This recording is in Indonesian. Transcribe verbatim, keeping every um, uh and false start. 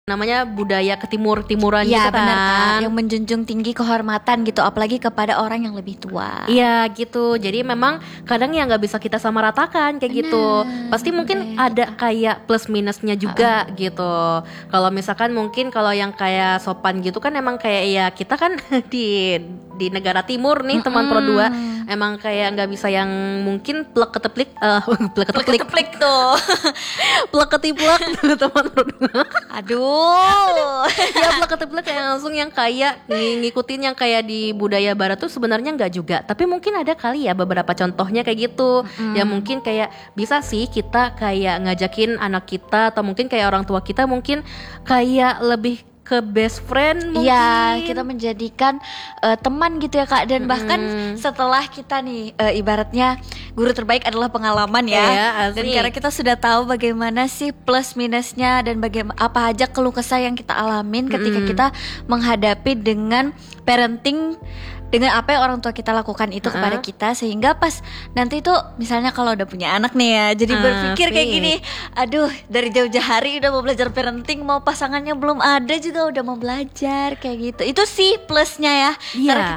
namanya budaya ketimur-timuran Iya, gitu kan. benar Kak, yang menjunjung tinggi kehormatan gitu, apalagi kepada orang yang lebih tua. Iya gitu. Jadi memang kadang ya nggak bisa kita samaratakan kayak gitu. Pasti mungkin bener. ada kayak plus minusnya juga gitu. Kalau misalkan mungkin kalau yang kayak sopan gitu kan emang kayak ya kita kan di di negara timur nih teman Pro dua emang kayak nggak bisa yang mungkin plek keteplik eh plek keteplik Plek tuh. plek ketiplek teman Pro dua. Aduh. Ya plek keteplek kayak langsung yang kayak ng- ngikutin yang kayak di budaya barat tuh sebenarnya nggak juga, tapi mungkin ada kali ya beberapa contohnya kayak gitu. Ya mungkin kayak bisa sih kita kayak ngajakin anak kita atau mungkin kayak orang tua kita mungkin kayak lebih ke best friend mungkin. Iya, kita menjadikan uh, teman gitu ya Kak. Dan bahkan setelah kita nih uh, ibaratnya guru terbaik adalah pengalaman ya. Iya, Dan asli. karena kita sudah tahu bagaimana sih plus minusnya dan bagaimana apa aja keluh kesah yang kita alamin ketika kita menghadapi dengan parenting, dengan apa yang orang tua kita lakukan itu kepada kita, sehingga pas nanti tuh misalnya kalau udah punya anak nih ya, jadi Ah, berpikir kayak asik. gini, aduh dari jauh-jauh hari udah mau belajar parenting, mau pasangannya belum ada juga udah mau belajar kayak gitu. Itu sih plusnya ya. Iya. Karena